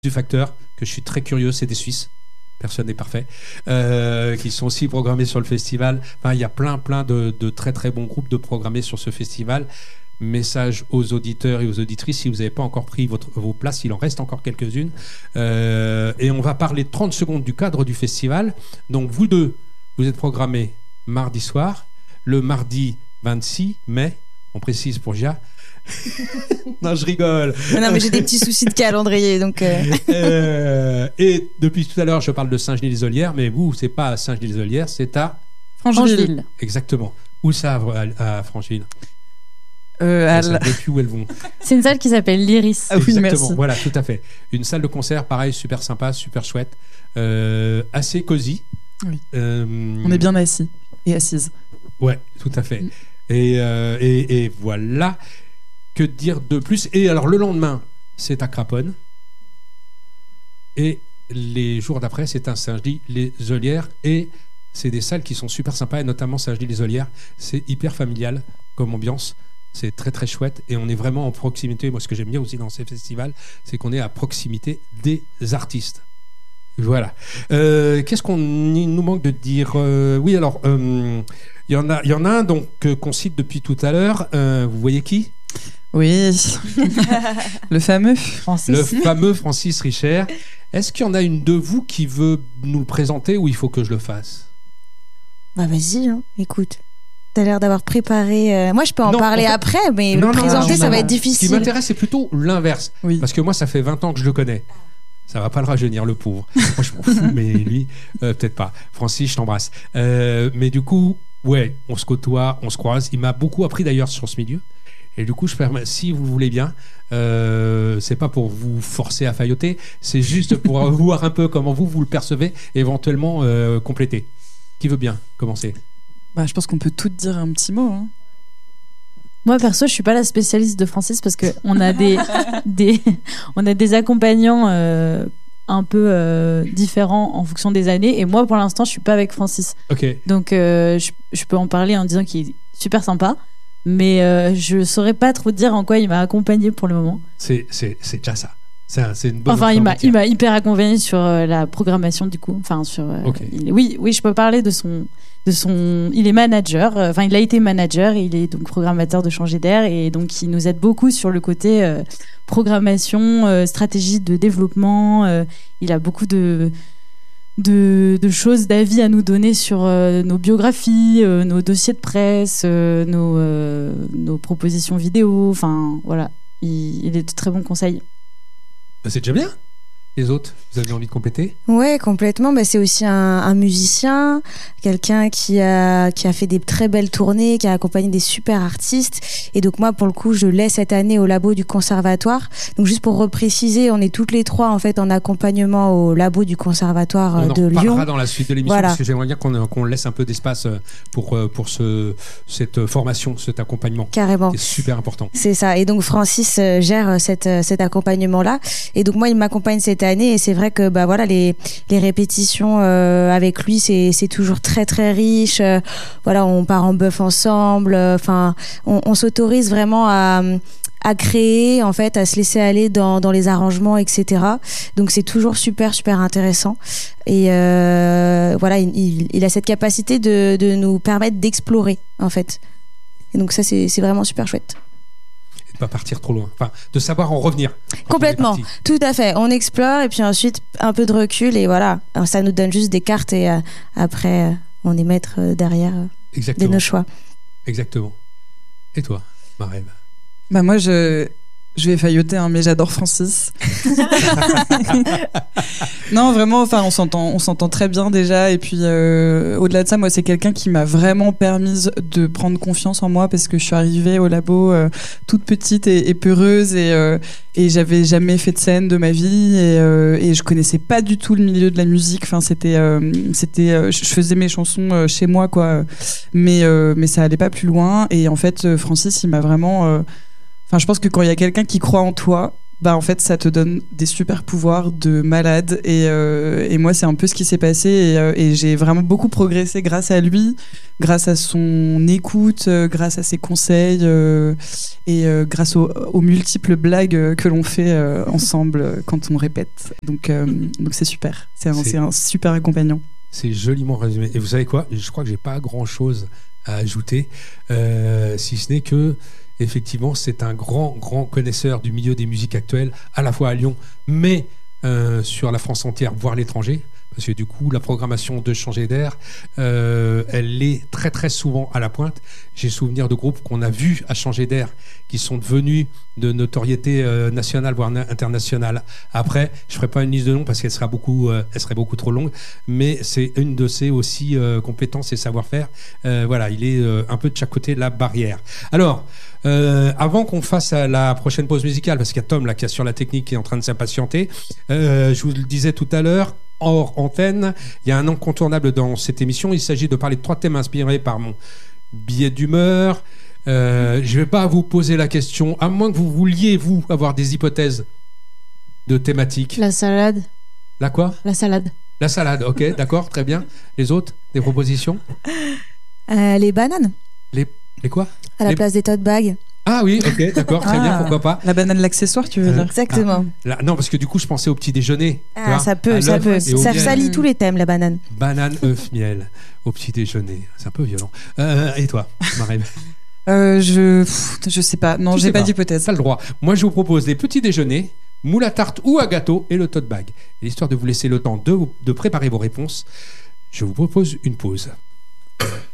du facteur, que je suis très curieux, c'est des Suisses. Personne n'est parfait, qui sont aussi programmés sur le festival. Enfin, il y a plein de très très bons groupes de programmés sur ce festival. Message aux auditeurs et aux auditrices, si vous n'avez pas encore pris vos places, il en reste encore quelques-unes. Et on va parler 30 secondes du cadre du festival. Donc vous deux, vous êtes programmés mardi soir, le mardi 26 mai, on précise pour Gia. Non, je rigole. Non, mais j'ai des petits soucis de calendrier, donc. Et depuis tout à l'heure, je parle de Saint-Genis-les-Olières, mais vous, c'est pas à Saint-Genis-les-Olières, c'est à Francheville. Exactement. Où ça, à Francheville? Depuis où elles vont. C'est une salle qui s'appelle l'Iris. Ah oui, exactement. Merci. Voilà, tout à fait. Une salle de concert, pareil, super sympa, super chouette, assez cosy. Oui. On est bien assis et assises. Ouais, tout à fait. Et voilà. Que dire de plus? Et alors le lendemain, c'est à Craponne. Et les jours d'après, c'est à Saint-Genis-les-Olières. Et c'est des salles qui sont super sympas, et notamment Saint-Genis-les-Olières. C'est hyper familial comme ambiance. C'est très très chouette. Et on est vraiment en proximité. Moi, ce que j'aime bien aussi dans ces festivals, c'est qu'on est à proximité des artistes. Voilà. Qu'est-ce qu'on nous manque de dire? Oui, alors, il y en a un donc, qu'on cite depuis tout à l'heure. Vous voyez qui? Oui, le fameux Francis Richer. Est-ce qu'il y en a une de vous qui veut nous le présenter ou il faut que je le fasse? Bah vas-y, hein. Écoute. T'as l'air d'avoir préparé. Moi, je peux en parler après, mais le présenter, ça va être difficile. Ce qui m'intéresse, c'est plutôt l'inverse. Oui. Parce que moi, ça fait 20 ans que je le connais. Ça va pas le rajeunir, le pauvre. Moi, je m'en fous, mais lui, peut-être pas. Francis, je t'embrasse. Mais du coup, ouais, on se côtoie, on se croise. Il m'a beaucoup appris d'ailleurs sur ce milieu. Et du coup, si vous voulez bien, c'est pas pour vous forcer à failloter, c'est juste pour voir un peu comment vous le percevez, et éventuellement compléter. Qui veut bien commencer? Bah, je pense qu'on peut toutes dire un petit mot. Hein. Moi perso, je suis pas la spécialiste de Francis parce que on a on a des accompagnants un peu différents en fonction des années. Et moi, pour l'instant, je suis pas avec Francis. Okay. Donc, je peux en parler en disant qu'il est super sympa. Mais je saurais pas trop dire en quoi il m'a accompagné pour le moment. C'est déjà ça. C'est une bonne il m'a hyper accompagné sur la programmation du coup. Enfin sur. Okay. Oui, je peux parler de son. Il est manager. Enfin, il a été manager. Et il est donc programmateur de Changer d'air et donc il nous aide beaucoup sur le côté programmation, stratégie de développement. Il a beaucoup de choses, d'avis à nous donner sur nos biographies, nos dossiers de presse, nos propositions vidéo. Enfin, voilà. Il est de très bons conseils. Bah, c'est déjà bien. Les autres, vous avez envie de compléter? Ouais, complètement. Bah, c'est aussi un musicien, quelqu'un qui a fait des très belles tournées, qui a accompagné des super artistes. Et donc moi, pour le coup, je l'ai cette année au labo du conservatoire. Donc juste pour repréciser, on est toutes les trois en fait en accompagnement au labo du conservatoire de Lyon. On en reparlera dans la suite de l'émission, voilà. Parce que j'aimerais bien qu'on laisse un peu d'espace pour cette formation, cet accompagnement. Carrément. C'est super important. C'est ça. Et donc Francis gère cet accompagnement-là. Et donc moi, il m'accompagne cette année et c'est vrai que bah voilà les répétitions avec lui c'est toujours très très riche. Voilà, on part en bœuf ensemble. Enfin, on s'autorise vraiment à créer, en fait, à se laisser aller dans les arrangements, etc. Donc c'est toujours super intéressant. Et voilà, il a cette capacité de nous permettre d'explorer, en fait. Et donc ça c'est vraiment super chouette. Pas partir trop loin, enfin de savoir en revenir. Complètement, tout à fait. On explore et puis ensuite un peu de recul et voilà, alors, ça nous donne juste des cartes et après on est maître derrière de nos choix. Exactement. Et toi, Marève? Bah moi je vais failloter, hein, mais j'adore Francis. Non, vraiment, enfin, on s'entend très bien déjà. Et puis, au-delà de ça, moi, c'est quelqu'un qui m'a vraiment permis de prendre confiance en moi parce que je suis arrivée au labo toute petite et peureuse et j'avais jamais fait de scène de ma vie et je connaissais pas du tout le milieu de la musique. Enfin, je faisais mes chansons chez moi, quoi. Mais ça allait pas plus loin. Et en fait, Francis, il m'a vraiment. Enfin, je pense que quand il y a quelqu'un qui croit en toi, bah en fait ça te donne des super pouvoirs de malade et moi c'est un peu ce qui s'est passé et j'ai vraiment beaucoup progressé grâce à lui, grâce à son écoute, grâce à ses conseils et grâce aux multiples blagues que l'on fait ensemble quand on répète. Donc c'est super, c'est un super accompagnant. C'est joliment résumé. Et vous savez quoi ? Je crois que j'ai pas grand-chose à ajouter, si ce n'est que effectivement, c'est un grand connaisseur du milieu des musiques actuelles, à la fois à Lyon, mais sur la France entière, voire l'étranger. Parce que du coup, la programmation de Changer d'air, elle est très très souvent à la pointe. J'ai souvenir de groupes qu'on a vus à Changer d'air, qui sont devenus de notoriété nationale, voire internationale. Après, je ne ferai pas une liste de noms parce qu'elle serait beaucoup trop longue, mais c'est une de ses aussi compétences et savoir-faire. Voilà, il est un peu de chaque côté de la barrière. Alors, avant qu'on fasse la prochaine pause musicale, parce qu'il y a Tom là qui est sur la technique qui est en train de s'impatienter, je vous le disais tout à l'heure, hors antenne, il y a un incontournable dans cette émission. Il s'agit de parler de 3 thèmes inspirés par mon billet d'humeur. Je ne vais pas vous poser la question, à moins que vous vouliez, vous, avoir des hypothèses de thématiques. La salade. La quoi ? La salade. La salade, ok, d'accord, très bien. Les autres, des propositions ? Les bananes. Les quoi ? À la place des tote bags. Ah oui, ok, d'accord, très bien, pourquoi pas. La banane, l'accessoire, tu veux dire ? Exactement. Non, parce que du coup, je pensais au petit déjeuner. Ça peut. Ça salit tous les thèmes, la banane. Banane, œuf, miel, au petit déjeuner. C'est un peu violent. Et toi, Marie ? Je sais pas. Non, j'ai pas d'hypothèse. T'as le droit. Moi, je vous propose les petits déjeuners, moule à tarte ou à gâteau et le tote bag. Et l'histoire de vous laisser le temps de préparer vos réponses, je vous propose une pause.